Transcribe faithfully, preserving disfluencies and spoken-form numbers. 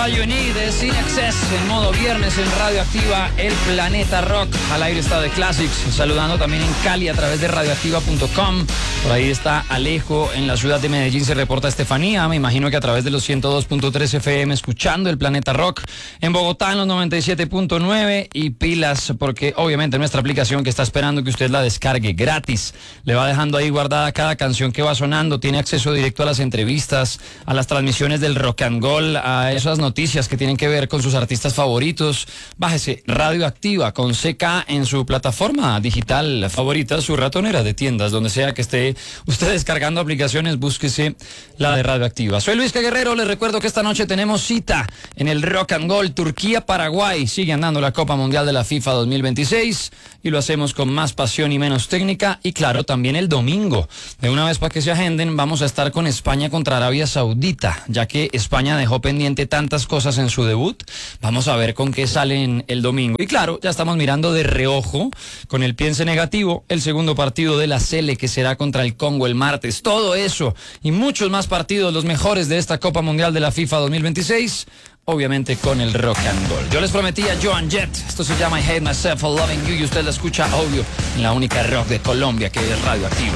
All You Need es In Excess en modo viernes en Radioactiva, el Planeta Rock. Al aire está The Classics, saludando también en Cali a través de radioactiva punto com. Por ahí está Alejo, en la ciudad de Medellín se reporta Estefanía, me imagino que a través de los ciento dos punto tres F M escuchando el Planeta Rock. En Bogotá en los noventa y siete punto nueve y pilas, porque obviamente nuestra aplicación que está esperando que usted la descargue gratis, le va dejando ahí guardada cada canción que va sonando, tiene acceso directo a las entrevistas, a las transmisiones del rock and roll, a esas noticias que tienen que ver con sus artistas favoritos. Bájese Radioactiva con C K en su plataforma digital favorita, su ratonera de tiendas, donde sea que esté usted descargando aplicaciones, búsquese la de Radioactiva. Soy Luis Guerrero, les recuerdo que esta noche tenemos cita en el Rock and Roll Turquía-Paraguay. Sigue andando la Copa Mundial de la FIFA dos mil veintiséis y lo hacemos con más pasión y menos técnica. Y claro, también el domingo, de una vez para que se agenden, vamos a estar con España contra Arabia Saudita, ya que España dejó pendiente tantas cosas en su debut. Vamos a ver con qué salen el domingo. Y claro, ya estamos mirando de reojo, con el piense negativo, el segundo partido de la Sele, que será contra el Congo el martes. Todo eso y muchos más partidos, los mejores de esta Copa Mundial de la FIFA dos mil veintiséis, obviamente con el rock and roll. Yo les prometí a Joan Jett, esto se llama I Hate Myself for Loving You, y usted la escucha, obvio, en la única rock de Colombia, que es Radioactiva.